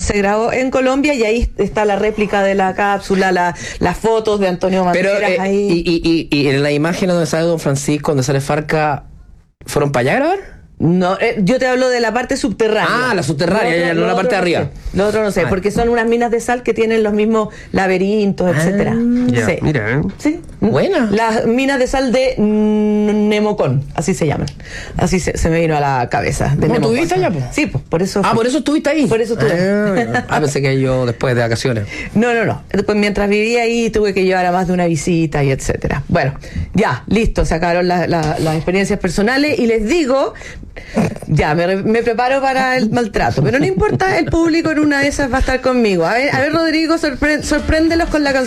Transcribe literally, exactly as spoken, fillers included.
se grabó en Colombia y ahí está la réplica de la cápsula, la, las fotos de Antonio Banderas. Pero, eh, ahí. Y, y, y, y en la imagen donde sale Don Francisco, donde sale Farca, ¿fueron para allá a grabar? No, eh, yo te hablo de la parte subterránea. Ah, la subterránea, Lo otro- ya, no lo la parte otro de no arriba. sé. Lo otro no sé, Ah. porque son unas minas de sal que tienen los mismos laberintos, etcétera. Ya, Sí. mira, ¿eh? Sí. Buena. Las minas de sal de mm, Nemocón, así se llaman. Así se, se me vino a la cabeza. De ¿No Nemocón. estuviste allá, po? Sí, pues, por eso. Ah, fui. por eso estuviste ahí. Por eso estuve. Ah, ah, pensé que yo después de vacaciones. No, no, no. Después, mientras vivía ahí, tuve que llevar a más de una visita y etcétera. Bueno, ya, listo, se acabaron la- la- las experiencias personales y les digo, ya, me, re- me preparo para el maltrato. Pero no importa, el público en una de esas va a estar conmigo. A ver, a ver Rodrigo, sorpre- sorpréndelos con la canción.